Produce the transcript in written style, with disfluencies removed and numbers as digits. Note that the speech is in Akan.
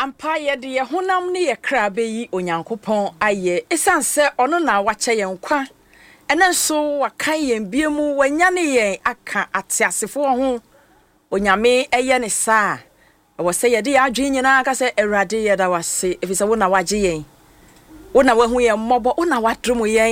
ampa ye de ye honam ne ye krabe yi onyankopon aye esanse ono na wache ye nkwa ene nso waka ye biemu wanya ne ye aka atiasefo ho onyame eye ne saa wo se ye de adwe nyina aka se Awurade ye da wase efise wo na waje ye wo na wahu ye mmobo wo na wadrum ye